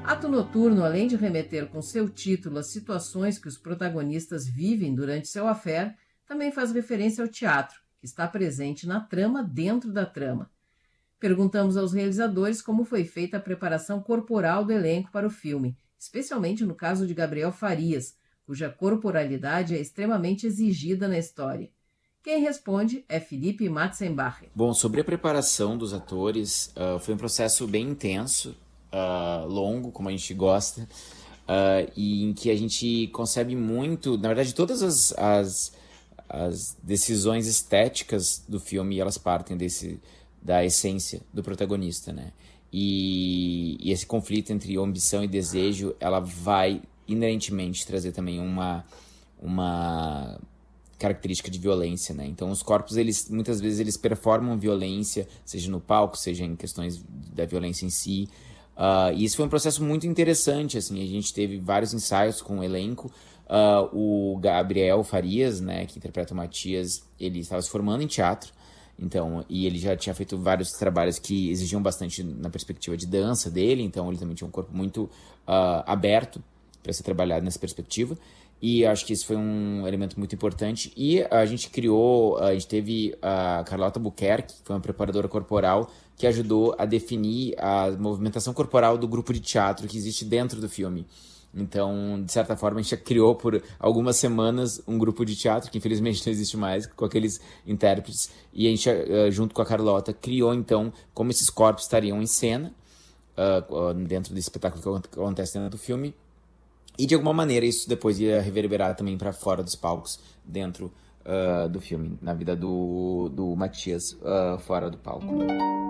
Ato Noturno, além de remeter com seu título às situações que os protagonistas vivem durante seu affair, também faz referência ao teatro, que está presente na trama dentro da trama. Perguntamos aos realizadores como foi feita a preparação corporal do elenco para o filme, especialmente no caso de Gabriel Farias, cuja corporalidade é extremamente exigida na história. Quem responde é Felipe Matzenbacher. Bom, sobre a preparação dos atores, foi um processo bem intenso, longo, como a gente gosta, e em que a gente concebe muito, na verdade, todas as decisões estéticas do filme, elas partem da essência do protagonista, né? E esse conflito entre ambição e desejo, ela vai inerentemente trazer também uma característica de violência, né? Então os corpos, muitas vezes eles performam violência, seja no palco, seja em questões da violência em si. E isso foi um processo muito interessante, assim, a gente teve vários ensaios com o elenco. O Gabriel Farias, né, que interpreta o Matias, ele estava se formando em teatro, então, e ele já tinha feito vários trabalhos que exigiam bastante na perspectiva de dança dele, então ele também tinha um corpo muito aberto para ser trabalhado nessa perspectiva. E acho que isso foi um elemento muito importante. E a gente teve a Carlota Buquerque, que foi uma preparadora corporal, que ajudou a definir a movimentação corporal do grupo de teatro que existe dentro do filme. Então, de certa forma, a gente já criou por algumas semanas um grupo de teatro, que infelizmente não existe mais, com aqueles intérpretes. E a gente, junto com a Carlota, criou, então, como esses corpos estariam em cena, dentro desse espetáculo que acontece dentro do filme. E de alguma maneira isso depois ia reverberar também para fora dos palcos, dentro do filme, na vida do Matias fora do palco.